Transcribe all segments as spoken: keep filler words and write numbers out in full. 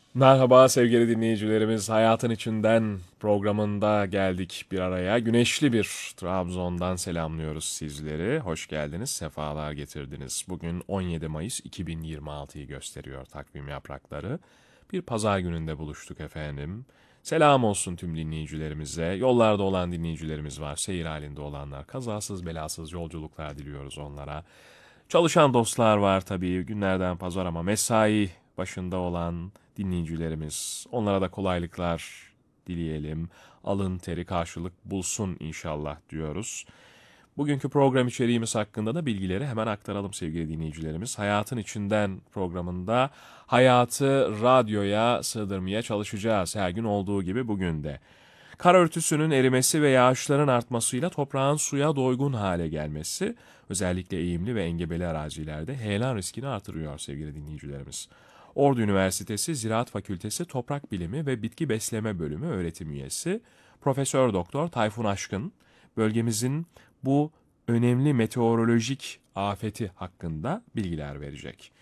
Merhaba sevgili dinleyicilerimiz. Hayatın içinden programında geldik bir araya. Güneşli bir Trabzon'dan selamlıyoruz sizleri. Hoş geldiniz, sefalar getirdiniz. Bugün on yedi Mayıs iki bin yirmi altıyı gösteriyor takvim yaprakları. Bir pazar gününde buluştuk efendim. Selam olsun tüm dinleyicilerimize. Yollarda olan dinleyicilerimiz var, seyir halinde olanlar. Kazasız belasız yolculuklar diliyoruz onlara. Çalışan dostlar var tabii günlerden pazar ama mesai başında olan dinleyicilerimiz. Onlara da kolaylıklar dileyelim. Alın teri karşılık bulsun inşallah diyoruz. Bugünkü program içeriğimiz hakkında da bilgileri hemen aktaralım sevgili dinleyicilerimiz. Hayatın içinden programında hayatı radyoya sığdırmaya çalışacağız. Her gün olduğu gibi bugün de. Kar örtüsünün erimesi ve yağışların artmasıyla toprağın suya doygun hale gelmesi, özellikle eğimli ve engebeli arazilerde heyelan riskini artırıyor sevgili dinleyicilerimiz. Ordu Üniversitesi Ziraat Fakültesi Toprak Bilimi ve Bitki Besleme Bölümü öğretim üyesi Profesör Doktor Tayfun Aşkın, bölgemizin bu önemli meteorolojik afeti hakkında bilgiler verecek.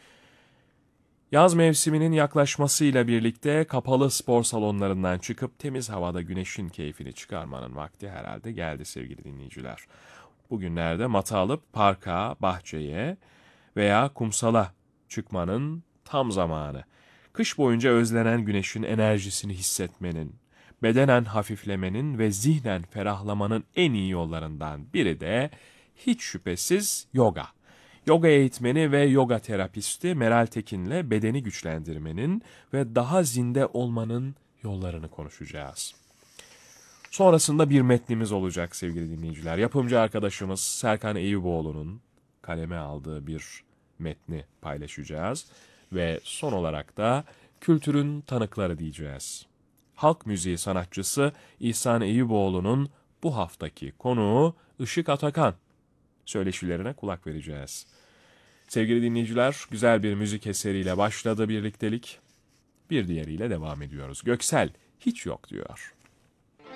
Yaz mevsiminin yaklaşmasıyla birlikte kapalı spor salonlarından çıkıp temiz havada güneşin keyfini çıkarmanın vakti herhalde geldi sevgili dinleyiciler. Bugünlerde mata alıp parka, bahçeye veya kumsala çıkmanın tam zamanı. Kış boyunca özlenen güneşin enerjisini hissetmenin, bedenen hafiflemenin ve zihnen ferahlamanın en iyi yollarından biri de hiç şüphesiz yoga. Yoga eğitmeni ve yoga terapisti Meral Tekin'le bedeni güçlendirmenin ve daha zinde olmanın yollarını konuşacağız. Sonrasında bir metnimiz olacak sevgili dinleyiciler. Yapımcı arkadaşımız Serkan Eyüboğlu'nun kaleme aldığı bir metni paylaşacağız. Ve son olarak da kültürün tanıkları diyeceğiz. Halk müziği sanatçısı İhsan Eyüboğlu'nun bu haftaki konuğu Işık Atakan söyleşilerine kulak vereceğiz. Sevgili dinleyiciler, güzel bir müzik eseriyle başladı birliktelik. Bir diğeriyle devam ediyoruz. Göksel hiç yok diyor.